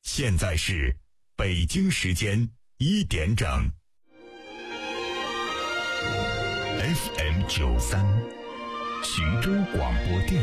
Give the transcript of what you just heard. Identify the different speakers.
Speaker 1: 现在是北京时间1点整。FM 93，徐州广播电